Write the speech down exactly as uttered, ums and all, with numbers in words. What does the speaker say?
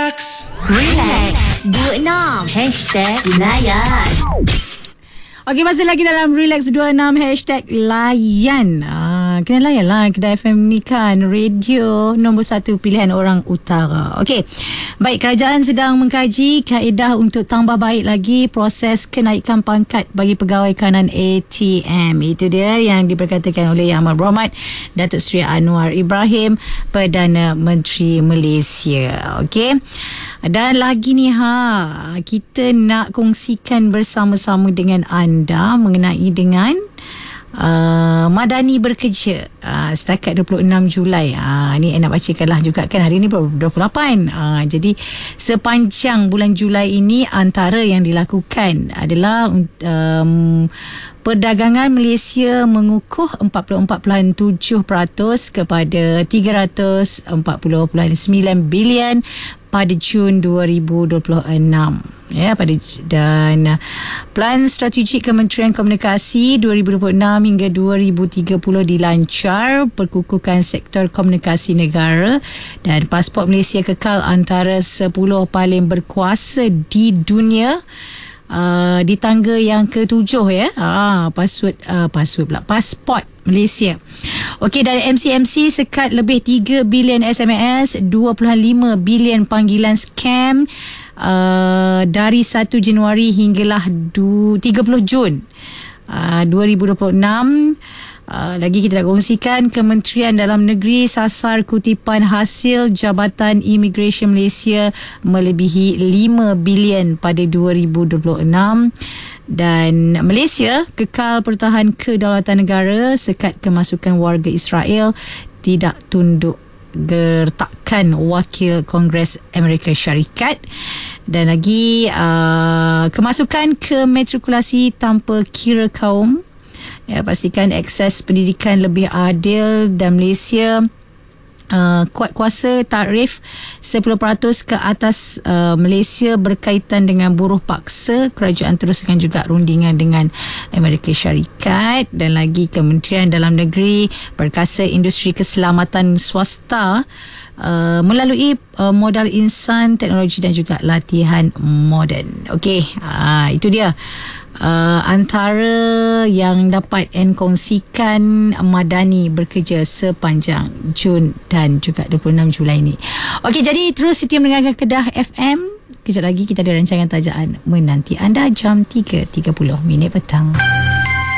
Relax Relax dua puluh enam Hashtag Layan. Okey, masih lagi dalam Relax dua puluh enam Hashtag Layan. ah, Kena layan lah Kedah F M ni kan, radio nombor satu pilihan orang utara. Okey, baik, kerajaan sedang mengkaji kaedah untuk tambah baik lagi proses kenaikan pangkat bagi pegawai kanan A T M. Itu dia yang diperkatakan oleh Yang Amat Berhormat Datuk Seri Anwar Ibrahim, Perdana Menteri Malaysia. Okey, dan lagi ni ha, kita nak kongsikan bersama-sama dengan anda mengenai dengan uh, Madani Bekerja uh, setakat dua puluh enam Julai. Uh, ni nak bacakanlah juga kan, hari ni dua puluh lapan. Uh, jadi sepanjang bulan Julai ini antara yang dilakukan adalah um, perdagangan Malaysia mengukuh empat puluh empat perpuluhan tujuh peratus kepada tiga ratus empat puluh perpuluhan sembilan bilion pada Jun dua ribu dua puluh enam. Ya, pada dan plan strategik Kementerian Komunikasi dua ribu dua puluh enam hingga dua ribu tiga puluh dilancar perkukuhan sektor komunikasi negara, dan pasport Malaysia kekal antara sepuluh paling berkuasa di dunia. Uh, di tangga yang ketujuh ya. Ah, password uh, password pula pasport Malaysia. Okey, dari M C M C sekat lebih tiga bilion S M S, dua puluh lima bilion panggilan scam uh, dari satu Januari hinggalah tiga puluh Jun uh, dua ribu dua puluh enam. Uh, lagi kita nak kongsikan Kementerian Dalam Negeri sasar kutipan hasil Jabatan Imigresen Malaysia melebihi lima bilion pada dua ribu dua puluh enam, dan Malaysia kekal pertahan kedaulatan negara sekat kemasukan warga Israel tidak tunduk gertakan Wakil Kongres Amerika Syarikat, dan lagi uh, kemasukan ke matrikulasi tanpa kira kaum. Ya, pastikan akses pendidikan lebih adil, dan Malaysia uh, kuat kuasa tarif sepuluh peratus ke atas uh, Malaysia berkaitan dengan buruh paksa. Kerajaan teruskan juga rundingan dengan Amerika Syarikat, dan lagi Kementerian Dalam Negeri perkasa industri keselamatan swasta Uh, melalui uh, modal insan, teknologi dan juga latihan moden. Okey, uh, itu dia uh, antara yang dapat N kongsikan Madani Bekerja sepanjang Jun dan juga dua puluh enam Julai ini. Okey, jadi terus setia mendengarkan Kedah F M. Kejap lagi kita ada rancangan tajaan menanti anda jam tiga tiga puluh minit petang.